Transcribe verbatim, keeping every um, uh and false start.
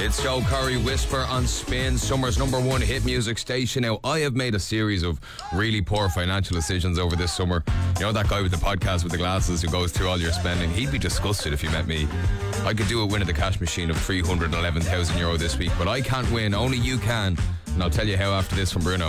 It's Joe Curry, Whisper on Spin, Summer's number one hit music station. Now, I have made a series of really poor financial decisions over this summer. You know that guy with the podcast with the glasses who goes through all your spending? He'd be disgusted if he met me. I could do a win at the cash machine of three hundred eleven thousand euro this week, but I can't win. Only you can. And I'll tell you how after this from Bruno.